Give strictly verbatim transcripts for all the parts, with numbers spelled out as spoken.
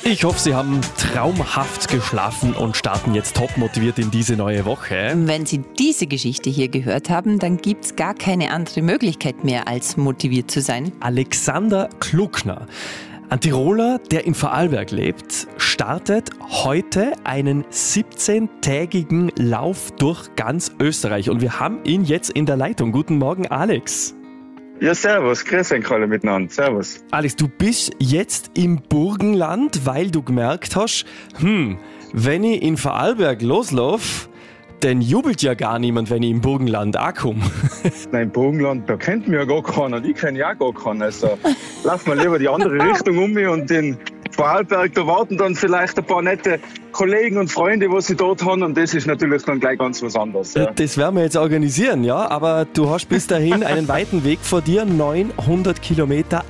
Ich hoffe, Sie haben traumhaft geschlafen und starten jetzt top motiviert in diese neue Woche. Wenn Sie diese Geschichte hier gehört haben, dann gibt es gar keine andere Möglichkeit mehr, als motiviert zu sein. Alexander Kluckner, ein Tiroler, der in Vorarlberg lebt, startet heute einen siebzehntägigen Lauf durch ganz Österreich. Und wir haben ihn jetzt in der Leitung. Guten Morgen, Alex. Ja, servus, grüß euch alle miteinander, servus. Alex, du bist jetzt im Burgenland, weil du gemerkt hast, hm, wenn ich in Vorarlberg loslaufe, dann jubelt ja gar niemand, wenn ich im Burgenland ankomme. Nein, im Burgenland, da kennt mich ja gar keiner und ich kenne ja auch gar keinen. Also laufen wir lieber die andere Richtung um mich und in Vorarlberg, da warten dann vielleicht ein paar nette Kollegen und Freunde, die sie dort haben, und das ist natürlich dann gleich ganz was anderes. Ja. Das werden wir jetzt organisieren, ja, aber du hast bis dahin einen weiten Weg vor dir, neunhundert Kilometer,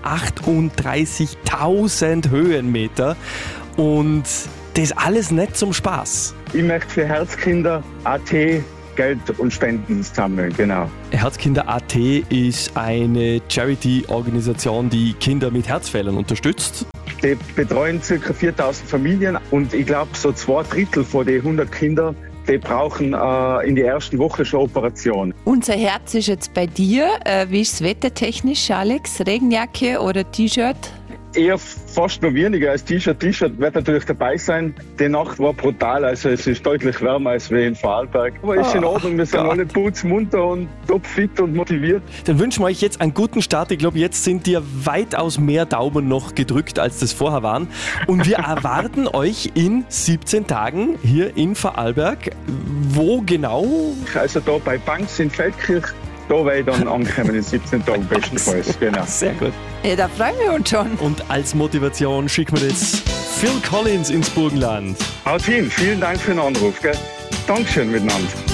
achtunddreißigtausend Höhenmeter, und das alles nicht zum Spaß. Ich möchte für Herzkinder A T Geld und Spenden sammeln, genau. Herzkinder Punkt A T ist eine Charity-Organisation, die Kinder mit Herzfehlern unterstützt. Die betreuen ca. viertausend Familien und ich glaube, so zwei Drittel von den hundert Kindern, die brauchen äh, in der ersten Woche schon Operation. Unser Herz ist jetzt bei dir. Äh, wie ist es wettertechnisch, Alex? Regenjacke oder T-Shirt? Eher fast nur weniger als T-Shirt. T-Shirt wird natürlich dabei sein. Die Nacht war brutal, also es ist deutlich wärmer als wir in Vorarlberg. Aber ist in Ordnung, wir sind Gott. alle putzmunter und topfit und motiviert. Dann wünschen wir euch jetzt einen guten Start. Ich glaube, jetzt sind dir weitaus mehr Daumen noch gedrückt, als das vorher waren. Und wir erwarten euch in siebzehn Tagen hier in Vorarlberg. Wo genau? Also da bei Banks in Feldkirch, da werde ich dann ankommen in siebzehn Tagen bestenfalls. Genau. Sehr gut. Ja, da freuen wir uns schon. Und als Motivation schicken wir jetzt Phil Collins ins Burgenland. Haut hin, vielen Dank für den Anruf. Gell? Dankeschön miteinander.